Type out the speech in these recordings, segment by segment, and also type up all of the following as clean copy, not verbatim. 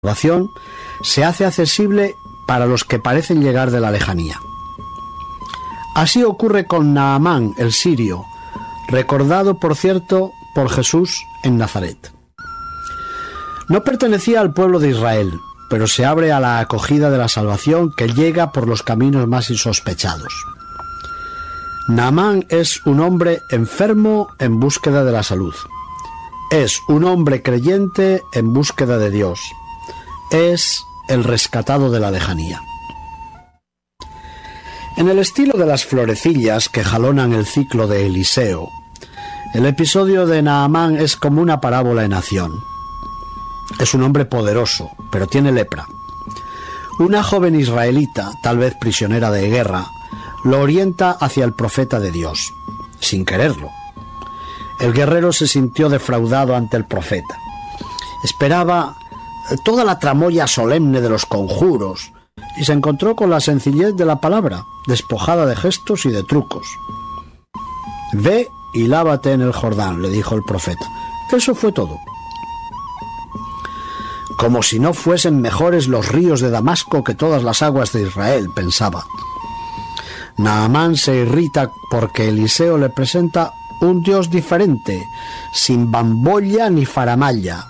salvación se hace accesible para los que parecen llegar de la lejanía. Así ocurre con Naamán el sirio, recordado por cierto por Jesús en Nazaret. No pertenecía al pueblo de Israel, pero se abre a la acogida de la salvación que llega por los caminos más insospechados. Naamán es un hombre enfermo en búsqueda de la salud. Es un hombre creyente en búsqueda de Dios. Es el rescatado de la lejanía. En el estilo de las florecillas que jalonan el ciclo de Eliseo, el episodio de Naamán es como una parábola en acción. Es un hombre poderoso, pero tiene lepra. Una joven israelita, tal vez prisionera de guerra, lo orienta hacia el profeta de Dios, sin quererlo. El guerrero se sintió defraudado ante el profeta. Esperaba toda la tramoya solemne de los conjuros y se encontró con la sencillez de la palabra, despojada de gestos y de trucos. «Ve y lávate en el Jordán», le dijo el profeta. Eso fue todo. Como si no fuesen mejores los ríos de Damasco que todas las aguas de Israel, pensaba. Naamán se irrita porque Eliseo le presenta un Dios diferente, sin bambolla ni faramalla.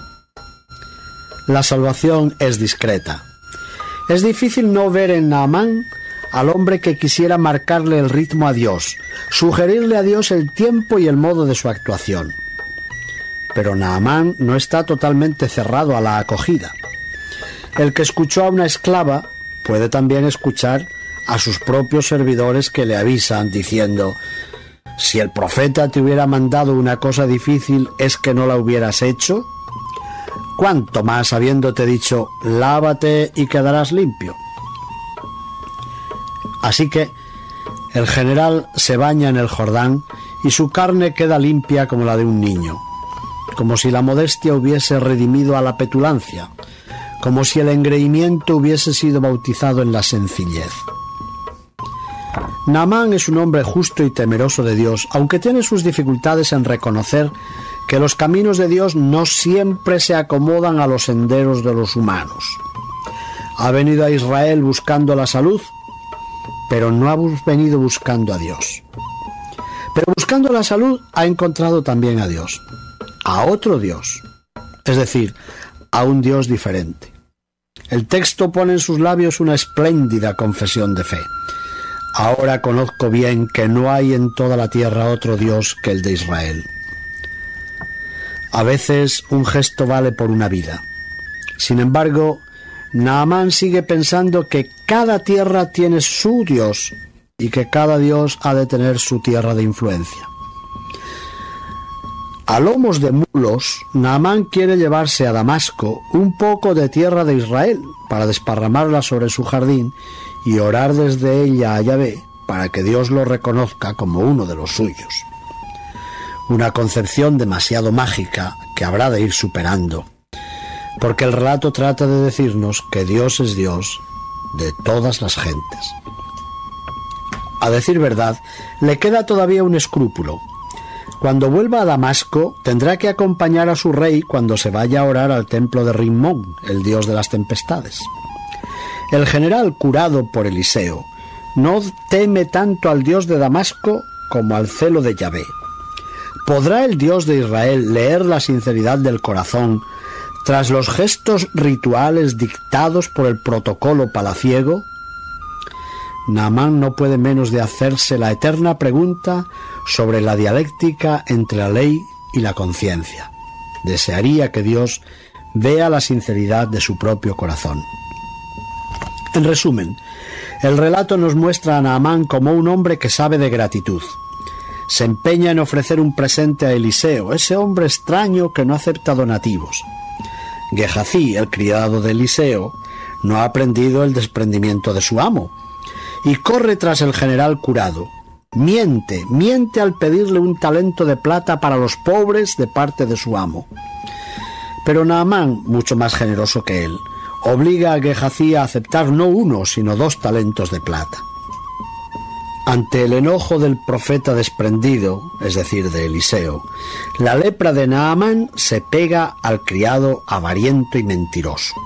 La salvación es discreta. Es difícil no ver en Naamán al hombre que quisiera marcarle el ritmo a Dios, sugerirle a Dios el tiempo y el modo de su actuación. Pero Naamán no está totalmente cerrado a la acogida. El que escuchó a una esclava puede también escuchar a sus propios servidores que le avisan diciendo: «Si el profeta te hubiera mandado una cosa difícil, ¿es que no la hubieras hecho? ¿Cuánto más habiéndote dicho, lávate y quedarás limpio?» Así que el general se baña en el Jordán y su carne queda limpia como la de un niño, como si la modestia hubiese redimido a la petulancia, como si el engreimiento hubiese sido bautizado en la sencillez. Naamán es un hombre justo y temeroso de Dios, aunque tiene sus dificultades en reconocer que los caminos de Dios no siempre se acomodan a los senderos de los humanos. Ha venido a Israel buscando la salud, pero no ha venido buscando a Dios. Pero buscando la salud ha encontrado también a Dios, a otro Dios, es decir, a un Dios diferente. El texto pone en sus labios una espléndida confesión de fe. Ahora conozco bien que no hay en toda la tierra otro Dios que el de Israel. A veces un gesto vale por una vida. Sin embargo, Naamán sigue pensando que cada tierra tiene su Dios y que cada Dios ha de tener su tierra de influencia. A lomos de mulos, Naamán quiere llevarse a Damasco un poco de tierra de Israel para desparramarla sobre su jardín y orar desde ella a Yahvé para que Dios lo reconozca como uno de los suyos. Una concepción demasiado mágica que habrá de ir superando, porque el relato trata de decirnos que Dios es Dios de todas las gentes. A decir verdad, le queda todavía un escrúpulo. Cuando vuelva a Damasco, tendrá que acompañar a su rey cuando se vaya a orar al templo de Rimmón, el dios de las tempestades. El general, curado por Eliseo, no teme tanto al Dios de Damasco como al celo de Yahvé. ¿Podrá el Dios de Israel leer la sinceridad del corazón tras los gestos rituales dictados por el protocolo palaciego? Naamán no puede menos de hacerse la eterna pregunta sobre la dialéctica entre la ley y la conciencia. Desearía que Dios vea la sinceridad de su propio corazón. En resumen, el relato nos muestra a Naamán como un hombre que sabe de gratitud. Se empeña en ofrecer un presente a Eliseo, ese hombre extraño que no acepta donativos. Gehazi, el criado de Eliseo, no ha aprendido el desprendimiento de su amo y corre tras el general curado. Miente al pedirle un talento de plata para los pobres de parte de su amo. Pero Naamán, mucho más generoso que él, obliga a Gehazi a aceptar no 1, sino 2 talentos de plata. Ante el enojo del profeta desprendido, es decir, de Eliseo, la lepra de Naamán se pega al criado avariento y mentiroso.